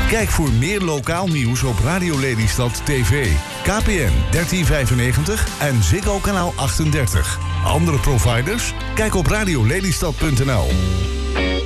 Kijk voor meer lokaal nieuws op Radio Lelystad TV, KPN 1395 en Ziggo kanaal 38. Andere providers? Kijk op radiolelystad.nl.